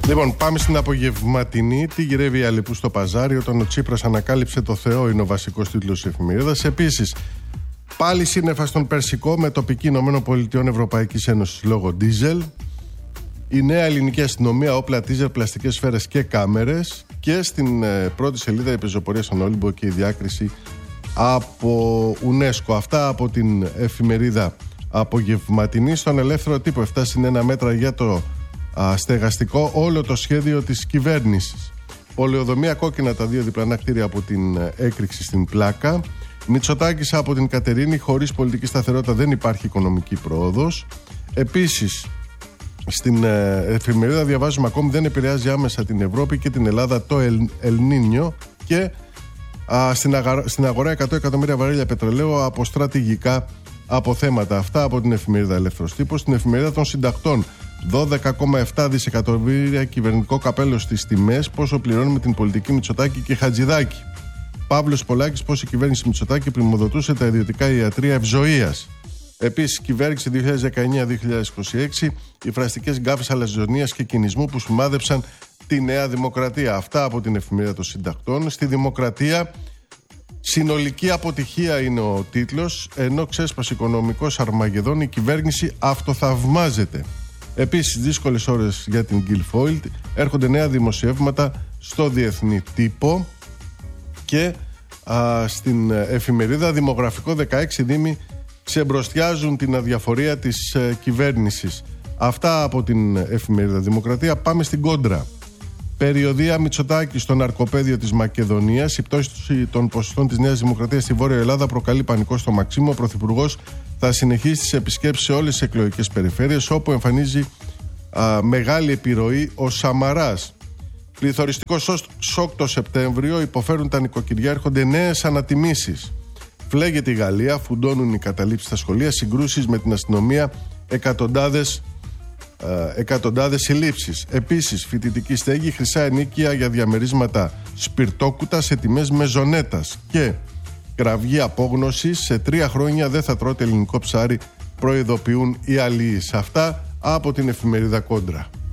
Λοιπόν, πάμε στην απογευματινή. Τι γυρεύει η Αλεπού στο παζάρι όταν ο Τσίπρας ανακάλυψε το Θεό, είναι ο βασικός τίτλος της εφημερίδας. Επίσης, πάλι σύννεφα στον Περσικό με τοπική ΗΠΑ Ευρωπαϊκής Ένωσης λόγω ντίζελ. Η νέα ελληνική αστυνομία, όπλα, τίζερ, πλαστικές σφαίρες και κάμερες. Και στην πρώτη σελίδα η πεζοπορία στον Όλυμπο και η διάκριση από UNESCO. Αυτά από την εφημερίδα απογευματινή. Στον ελεύθερο τύπο 7+1 μέτρα για το στεγαστικό, όλο το σχέδιο της κυβέρνησης. Πολεοδομία κόκκινα τα δύο διπλανά κτίρια από την έκρηξη στην Πλάκα. Μητσοτάκης από την Κατερίνη, χωρίς πολιτική σταθερότητα δεν υπάρχει οικονομική πρόοδος. Επίσης, στην εφημερίδα διαβάζουμε ακόμη δεν επηρεάζει άμεσα την Ευρώπη και την Ελλάδα το Ελνίνιο και στην αγορά 100 εκατομμύρια βαρέλια πετρελαίου από στρατηγικά αποθέματα. Αυτά από την εφημερίδα Ελεύθερος Τύπος. Στην εφημερίδα των συντακτών, 12,7 δισεκατομμύρια κυβερνητικό καπέλο στις τιμές, πόσο πληρώνουμε την πολιτική Μητσοτάκη και Χατζηδάκη. Παύλος Πολάκης, πώς η κυβέρνηση Μητσοτάκη πρημοδοτούσε τα ιδιωτικά ιατρεία ευζοίας. Επίσης, κυβέρνηση 2019-2026, οι φραστικές γκάφες αλαζονίας και κινησμού που σημάδεψαν τη Νέα Δημοκρατία. Αυτά από την εφημερίδα των συντακτών. Στη Δημοκρατία, συνολική αποτυχία είναι ο τίτλος, ενώ ξέσπασε οικονομικός Αρμαγεδόν, η κυβέρνηση αυτοθαυμάζεται. Επίσης, δύσκολες ώρες για την Guilfoyle, έρχονται νέα δημοσιεύματα στο διεθνή τύπο και στην εφημερίδα δημογραφικό 16 δήμοι ξεμπροστιάζουν την αδιαφορία της κυβέρνησης. Αυτά από την εφημερίδα Δημοκρατία. Πάμε στην κόντρα. Περιοδία Μητσοτάκη στο ναρκοπαίδιο της Μακεδονίας. Η πτώση των ποσοστών της Νέας Δημοκρατίας στη Βόρεια Ελλάδα προκαλεί πανικό στο Μαξίμου. Ο Πρωθυπουργός θα συνεχίσει τις επισκέψεις σε όλες τις εκλογικές περιφέρειες όπου εμφανίζει μεγάλη επιρροή ο Σαμαράς. Πληθωριστικό σοκ το Σεπτέμβριο. Υποφέρουν τα νοικοκυριά, έρχονται νέες ανατιμήσεις. Φλέγεται η Γαλλία, φουντώνουν οι καταλήψεις στα σχολεία, συγκρούσεις με την αστυνομία, εκατοντάδες συλλήψεις. Επίσης, φοιτητική στέγη, χρυσά ενίκεια για διαμερίσματα σπιρτόκουτα σε τιμές μεζονέτας και κραυγή απόγνωσης. Σε 3 χρόνια δεν θα τρώτε ελληνικό ψάρι, προειδοποιούν οι αλίεις. Αυτά από την εφημερίδα Κόντρα.